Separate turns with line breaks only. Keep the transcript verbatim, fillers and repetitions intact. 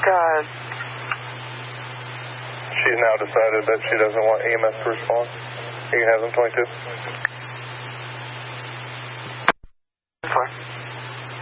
God.
She's now decided that she doesn't want E M S to respond. You can have them, twenty-two.